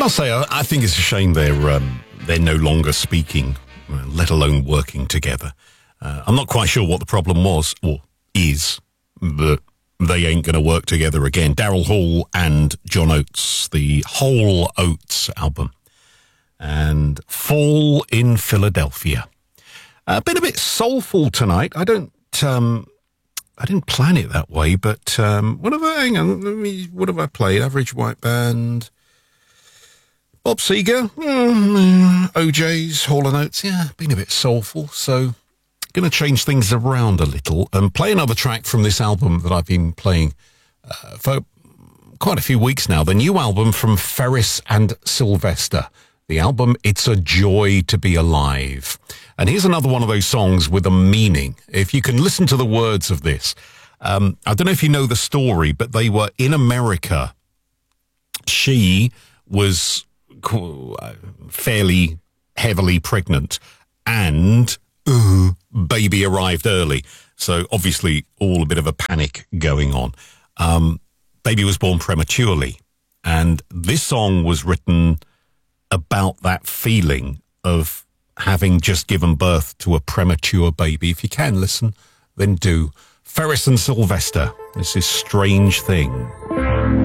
must say, I think it's a shame they're no longer speaking, let alone working together. I'm not quite sure what the problem was or is, but they ain't going to work together again. Daryl Hall and John Oates, the Whole Oates album, and Fall in Philadelphia. Been a bit soulful tonight. I didn't plan it that way, but what have I played? Average White Band, Bob Seger, OJ's, Hall & Oates. Yeah, been a bit soulful, so going to change things around a little and play another track from this album that I've been playing for quite a few weeks now. The new album from Ferris and Sylvester. The album, It's a Joy to Be Alive. And here's another one of those songs with a meaning. If you can listen to the words of this. I don't know if you know the story, but they were in America. She was fairly heavily pregnant and baby arrived early. So obviously all a bit of a panic going on. Baby was born prematurely. And this song was written about that feeling of having just given birth to a premature baby. If you can listen, then do. Ferris and Sylvester, this is Strange Thing.